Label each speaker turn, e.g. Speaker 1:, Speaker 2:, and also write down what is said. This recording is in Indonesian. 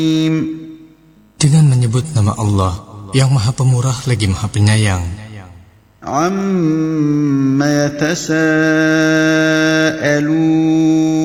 Speaker 1: Dengan menyebut nama Allah yang Maha Pemurah lagi Maha Penyayang.
Speaker 2: عَمَّ يَتَسَاءَلُونَ